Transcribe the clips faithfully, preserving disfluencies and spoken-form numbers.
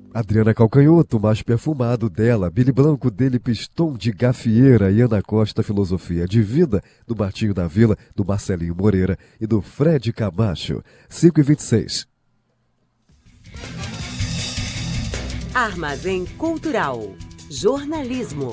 Adriana Calcanhoto, mais perfumado dela, Billy Blanco dele, Piston de Gafieira e Ana Costa, Filosofia de Vida, do Martinho da Vila, do Marcelinho Moreira e do Fred Camacho. cinco e vinte e seis. Armazém Cultural. Jornalismo.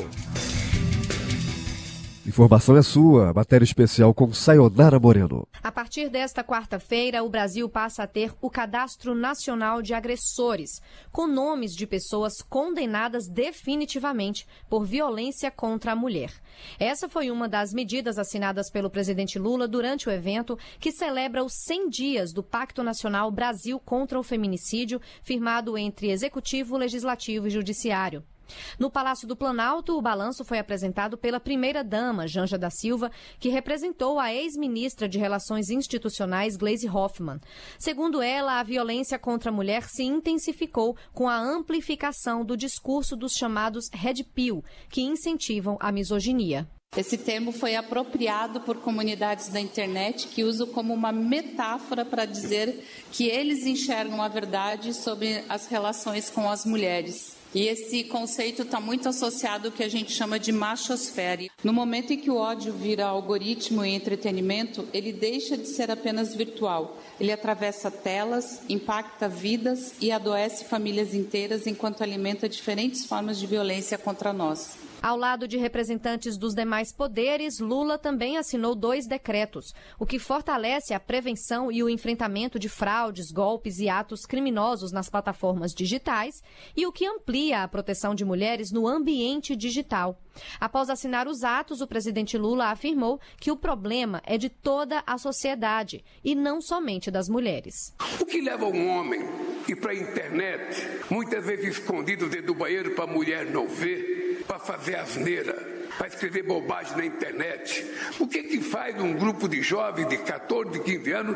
Informação é sua, matéria especial com Sayonara Moreno. A partir desta quarta-feira, o Brasil passa a ter o Cadastro Nacional de Agressores, com nomes de pessoas condenadas definitivamente por violência contra a mulher. Essa foi uma das medidas assinadas pelo presidente Lula durante o evento que celebra os cem dias do Pacto Nacional Brasil contra o Feminicídio, firmado entre Executivo, Legislativo e Judiciário. No Palácio do Planalto, o balanço foi apresentado pela primeira-dama, Janja da Silva, que representou a ex-ministra de Relações Institucionais, Gleisi Hoffmann. Segundo ela, a violência contra a mulher se intensificou com a amplificação do discurso dos chamados Red Pill, que incentivam a misoginia. Esse termo foi apropriado por comunidades da internet que usam como uma metáfora para dizer que eles enxergam a verdade sobre as relações com as mulheres. E esse conceito está muito associado ao que a gente chama de machosfera. No momento em que o ódio vira algoritmo e entretenimento, ele deixa de ser apenas virtual. Ele atravessa telas, impacta vidas e adoece famílias inteiras enquanto alimenta diferentes formas de violência contra nós. Ao lado de representantes dos demais poderes, Lula também assinou dois decretos, o que fortalece a prevenção e o enfrentamento de fraudes, golpes e atos criminosos nas plataformas digitais e o que amplia a proteção de mulheres no ambiente digital. Após assinar os atos, o presidente Lula afirmou que o problema é de toda a sociedade e não somente das mulheres. O que leva um homem ir para a internet, muitas vezes escondido dentro do banheiro para a mulher não ver, para fazer asneira, para escrever bobagem na internet? O que que faz um grupo de jovens de quatorze, quinze anos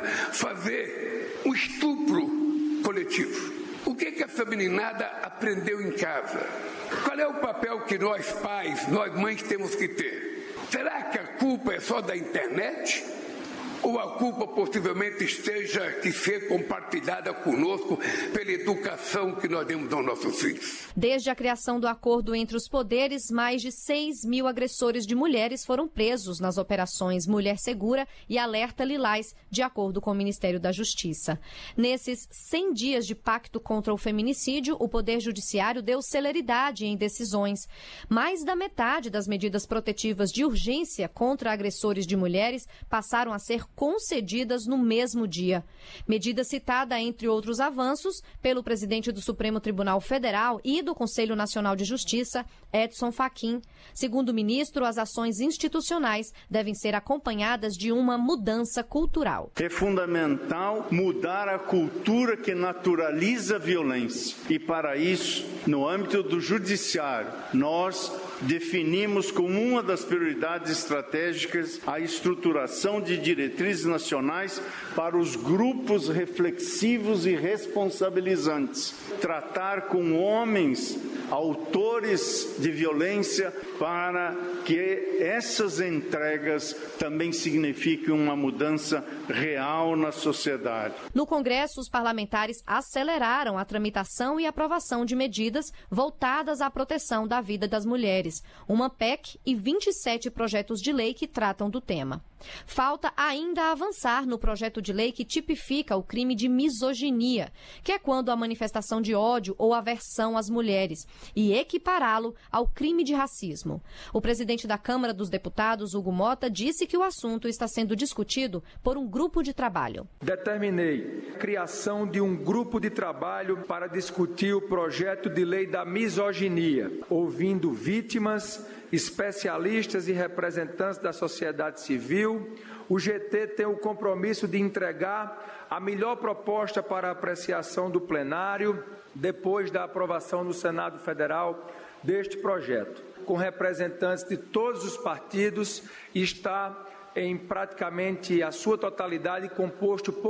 fazer um estupro coletivo? O que que essa meninada aprendeu em casa? Qual é o papel que nós pais, nós mães temos que ter? Será que a culpa é só da internet? Ou a culpa possivelmente esteja que ser compartilhada conosco pela educação que nós demos aos nossos filhos? Desde a criação do acordo entre os poderes, mais de seis mil agressores de mulheres foram presos nas operações Mulher Segura e Alerta Lilás, de acordo com o Ministério da Justiça. Nesses cem dias de pacto contra o feminicídio, o Poder Judiciário deu celeridade em decisões. Mais da metade das medidas protetivas de urgência contra agressores de mulheres passaram a ser concedidas no mesmo dia. Medida citada, entre outros avanços, pelo presidente do Supremo Tribunal Federal e do Conselho Nacional de Justiça, Edson Fachin. Segundo o ministro, as ações institucionais devem ser acompanhadas de uma mudança cultural. É fundamental mudar a cultura que naturaliza a violência. E para isso, no âmbito do judiciário, nós definimos como uma das prioridades estratégicas a estruturação de diretrizes nacionais para os grupos reflexivos e responsabilizantes. Tratar com homens autores de violência para que essas entregas também signifiquem uma mudança real na sociedade. No Congresso, os parlamentares aceleraram a tramitação e aprovação de medidas voltadas à proteção da vida das mulheres, uma P E C e vinte e sete projetos de lei que tratam do tema. Falta ainda avançar no projeto de lei que tipifica o crime de misoginia, que é quando a manifestação de ódio ou aversão às mulheres, e equipará-lo ao crime de racismo. O presidente da Câmara dos Deputados, Hugo Mota, disse que o assunto está sendo discutido por um grupo de trabalho. Determinei a criação de um grupo de trabalho para discutir o projeto de lei da misoginia, ouvindo vítimas, especialistas e representantes da sociedade civil. O G T tem o compromisso de entregar a melhor proposta para apreciação do plenário depois da aprovação no Senado Federal deste projeto, com representantes de todos os partidos, e está em praticamente a sua totalidade composto por